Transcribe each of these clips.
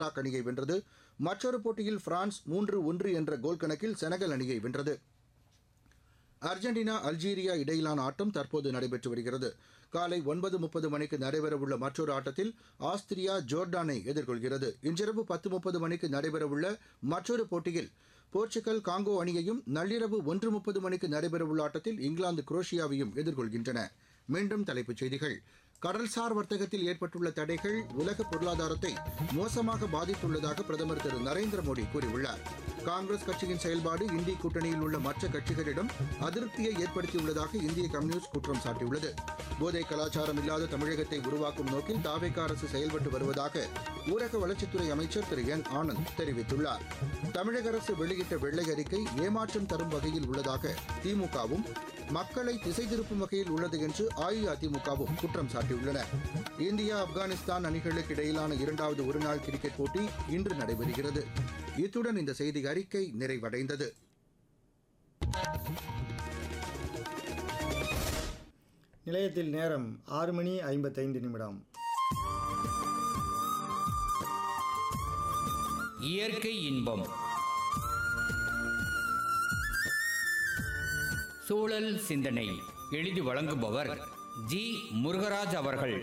அணியை வென்றது. மற்றொரு போட்டியில் பிரான்ஸ் 3-1 என்ற கோல் கணக்கில் செனகல் அணியை வென்றது. அர்ஜென்டினா அல்ஜீரியா இடையிலான ஆட்டம் தற்போது நடைபெற்று வருகிறது. காலை 9:30 மணிக்கு நடைபெறவுள்ள மற்றொரு ஆட்டத்தில் ஆஸ்திரியா ஜோர்டானை எதிர்கொள்கிறது. இன்றிரவு 10:30 மணிக்கு நடைபெறவுள்ள மற்றொரு போட்டியில் போர்ச்சுகல் காங்கோ அணியையும், நள்ளிரவு 1:30 மணிக்கு நடைபெறவுள்ள ஆட்டத்தில் இங்கிலாந்து குரோஷியாவையும் எதிர்கொள்கின்றன. மீண்டும் தலைப்புச் செய்திகள். கடல்சார் வர்த்தகத்தில் ஏற்பட்டுள்ள தடைகள் உலக பொருளாதாரத்தை மோசமாக பாதித்துள்ளதாக பிரதமர் திரு நரேந்திர மோடி கூறியுள்ளார். காங்கிரஸ் கட்சியின் செயல்பாடு இந்திய கூட்டணியில் உள்ள மற்ற கட்சிகளிடம் அதிருப்தியை ஏற்படுத்தியுள்ளதாக இந்திய கம்யூனிஸ்ட் குற்றம் சாட்டியுள்ளது. போதை கலாச்சாரம் இல்லாத தமிழகத்தை உருவாக்கும் நோக்கில் தாவேக அரசு செயல்பட்டு வருவதாக ஊரக வளர்ச்சித்துறை அமைச்சர் திரு என் ஆனந்த் தெரிவித்துள்ளார். தமிழக அரசு வெளியிட்ட வெள்ளை அறிக்கை ஏமாற்றம் தரும் வகையில் உள்ளதாக திமுகவும், மக்களை திசை திருப்பும் வகையில் உள்ளது என்று அஇஅதிமுகவும் குற்றம் சாட்டியுள்ளன. இந்தியா ஆப்கானிஸ்தான் அணிகளுக்கு இடையிலான இரண்டாவது ஒருநாள் கிரிக்கெட் போட்டி இன்று நடைபெறுகிறது. இத்துடன் இந்த செய்தி அறிக்கை நிறைவடைந்தது. நிலையத்தில் நேரம் 6:55. இயற்கை இன்பம். சூழல் சிந்தனை எழுதி வழங்குபவர் ஜி. முருகராஜ் அவர்கள்.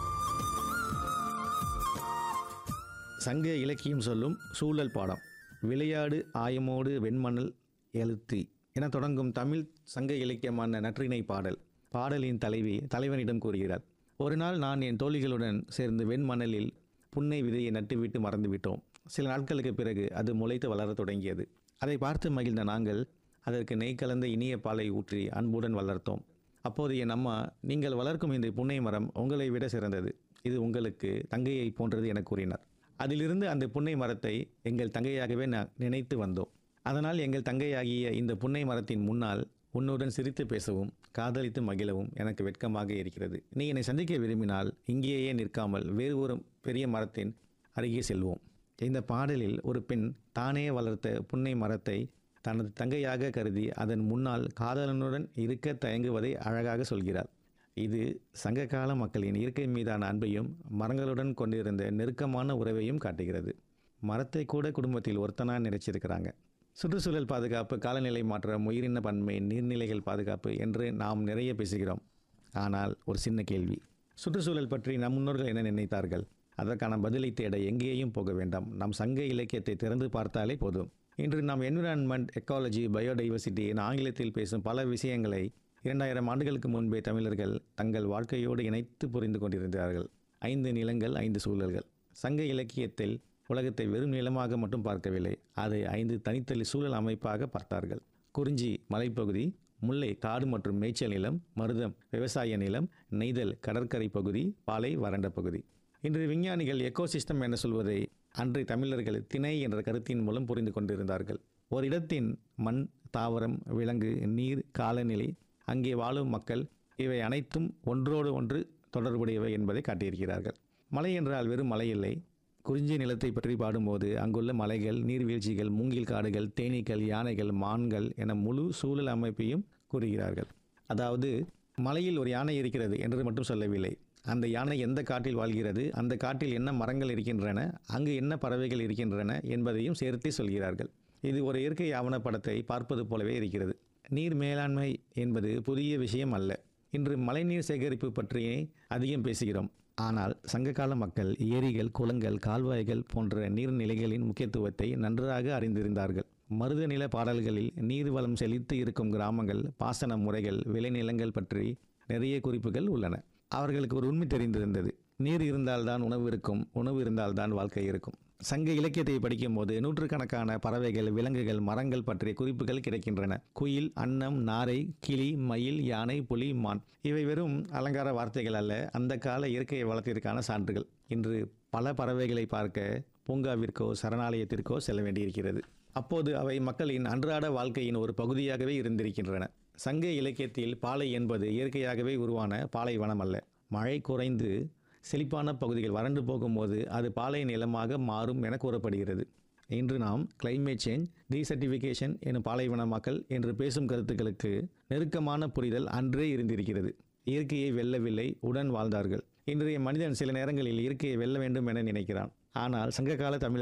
சங்க இலக்கியம் சொல்லும் சூழல் பாடம். விளையாடு ஆயமோடு வெண்மணல் எழுத்தி என தொடங்கும் தமிழ் சங்க இலக்கியமான நற்றிணை பாடல். பாடலின் தலைவனிடம் கூறுகிறார்: ஒரு நாள் நான் என் தோழிகளுடன் சேர்ந்து வெண்மணலில் புன்னை விதையை நட்டுவிட்டு மறந்துவிட்டோம். சில நாட்களுக்கு பிறகு அது முளைத்து வளரத் தொடங்கியது. அதை பார்த்து மகிழ்ந்த நாங்கள் அதற்கு நெய் கலந்த இனிய பாலை ஊற்றி அன்புடன் வளர்த்தோம். அப்போது என் அம்மா, நீங்கள் வளர்க்கும் இந்த புன்னை மரம் உங்களை விட சிறந்தது, இது உங்களுக்கு தங்கையை போன்றது என கூறினார். அதிலிருந்து அந்த புன்னை மரத்தை எங்கள் தங்கையாகவே நினைத்து வந்தோம். அதனால் எங்கள் தங்கையாகிய இந்த புன்னை மரத்தின் முன்னால் உன்னுடன் சிரித்து பேசவும் காதலித்து மகிழவும் எனக்கு வெட்கமாக இருக்கிறது. நீ என்னை சந்திக்க விரும்பினால் இங்கேயே நிற்காமல் வேறு ஒரு பெரிய மரத்தின் அருகே செல்வோம். இந்த பாடலில் ஒரு பெண் தானே வளர்த்த புன்னை மரத்தை தனது தங்கையாக கருதி அதன் முன்னால் காதலனுடன் இருக்க தயங்குவதை அழகாக சொல்கிறார். இது சங்ககால மக்களின் இயற்கை மீதான அன்பையும் மரங்களுடன் கொண்டிருந்த நெருக்கமான உறவையும் காட்டுகிறது. மரத்தை கூட குடும்பத்தில் ஒருத்தனா நினைச்சிருக்கிறாங்க. சுற்றுச்சூழல் பாதுகாப்பு, காலநிலை மாற்றம், உயிரின பன்மை, நீர்நிலைகள் பாதுகாப்பு என்று நாம் நிறைய பேசுகிறோம். ஆனால் ஒரு சின்ன கேள்வி: சுற்றுச்சூழல் பற்றி நம் முன்னோர்கள் என்ன நினைத்தார்கள்? அதற்கான பதிலை தேட எங்கேயும் போக வேண்டாம். நம் சங்க இலக்கியத்தை திறந்து பார்த்தாலே போதும். இன்று நாம் என்விரான்மெண்ட், எக்காலஜி, பயோடைவர்சிட்டி என ஆங்கிலத்தில் பேசும் பல விஷயங்களை 2000 ஆண்டுகளுக்கு முன்பே தமிழர்கள் தங்கள் வாழ்க்கையோடு இணைத்து புரிந்து கொண்டிருந்தார்கள். 5 நிலங்கள் 5 சூழல்கள். சங்க இலக்கியத்தில் உலகத்தை வெறும் நிலமாக மட்டும் பார்க்கவில்லை, அதை 5 தனித்தனி சூழல் அமைப்பாக பார்த்தார்கள். குறிஞ்சி மலைப்பகுதி, முல்லை காடு மற்றும் மேய்ச்சல் நிலம், மருதம் விவசாய நிலம், நெய்தல் கடற்கரை பகுதி, பாலை வறண்ட பகுதி. இன்று விஞ்ஞானிகள் எக்கோசிஸ்டம் என சொல்வதை அன்றைய தமிழர்கள் திணை என்ற கருத்தின் மூலம் புரிந்து கொண்டிருந்தார்கள். ஒரு இடத்தின் மண், தாவரம், விலங்கு, நீர், காலநிலை, அங்கே வாழும் மக்கள், இவை அனைத்தும் ஒன்றோடு ஒன்று தொடர்புடையவை என்பதை காட்டியிருக்கிறார்கள். மலை என்றால் வெறும் மலை இல்லை. குறிஞ்சி நிலத்தை பற்றி பாடும்போது அங்குள்ள மலைகள், நீர்வீழ்ச்சிகள், மூங்கில் காடுகள், தேனீக்கள், யானைகள், மான்கள் என முழு சூழல் அமைப்பையும் கூறுகிறார்கள். அதாவது மலையில் ஒரு யானை இருக்கிறது என்று மட்டும் சொல்லவில்லை, அந்த யானை எந்த காட்டில் வாழ்கிறது, அந்த காட்டில் என்ன மரங்கள் இருக்கின்றன, அங்கு என்ன பறவைகள் இருக்கின்றன என்பதையும் சேர்த்து சொல்கிறார்கள். இது ஒரு இயற்கை ஆவணப்படத்தை பார்ப்பது போலவே இருக்கிறது. நீர் மேலாண்மை என்பது புதிய விஷயம் அல்ல. இன்று மழைநீர் சேகரிப்பு பற்றியே அதிகம் பேசுகிறோம். ஆனால் சங்ககால மக்கள் ஏரிகள், குளங்கள், கால்வாய்கள் போன்ற நீர்நிலைகளின் முக்கியத்துவத்தை நன்றாக அறிந்திருந்தார்கள். மருதநில பாடல்களில் நீர்வளம் செழித்து இருக்கும் கிராமங்கள், பாசன முறைகள், விளைநிலங்கள் பற்றி நிறைய குறிப்புகள் உள்ளன. அவர்களுக்கு ஒரு உண்மை தெரிந்திருந்தது: நீர் இருந்தால்தான் உணவு இருக்கும், உணவு இருந்தால்தான் வாழ்க்கை இருக்கும். சங்க இலக்கியத்தை படிக்கும் போது நூற்றுக்கணக்கான பறவைகள், விலங்குகள், மரங்கள் பற்றிய குறிப்புகள் கிடைக்கின்றன. குயில், அன்னம், நாரை, கிளி, மயில், யானை, புலி, மான் இவை வெறும் அலங்கார வார்த்தைகள் அல்ல, அந்த கால இயற்கை வளத்திற்கான சான்றுகள். இன்று பல பறவைகளை பார்க்க பூங்காவிற்கோ சரணாலயத்திற்கோ செல்ல வேண்டியிருக்கிறது. அப்போது அவை மக்களின் அன்றாட வாழ்க்கையின் ஒரு பகுதியாகவே இருந்திருக்கின்றன. சங்க இலக்கியத்தில் பாலை என்பது இயற்கையாகவே உருவான பாலைவனம் அல்ல. மழை குறைந்து செழிப்பான பகுதிகள் வறண்டு போகும்போது அது பாலை நிலமாக மாறும் என கூறப்படுகிறது. இன்று நாம் கிளைமேட் சேஞ்ச், டீசர்டிஃபிகேஷன் எனும் பாலைவனமாக்கல் என்று பேசும் கருத்துக்களுக்கு நெருக்கமான புரிதல் அன்றே இருந்திருக்கிறது. இயற்கையை வெல்லவில்லை, உடன் வாழ்ந்தார்கள். இன்றைய மனிதன் சில நேரங்களில் இயற்கையை வெல்ல வேண்டும் என நினைக்கிறான். ஆனால் சங்ககால தமிழ்